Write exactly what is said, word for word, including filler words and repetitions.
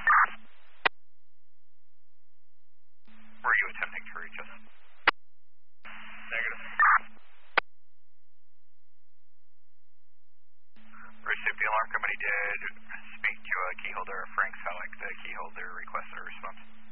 Were you attempting to reach us? Negative. Received the alarm company did speak to a keyholder, Frank Selleck. The keyholder requested a response.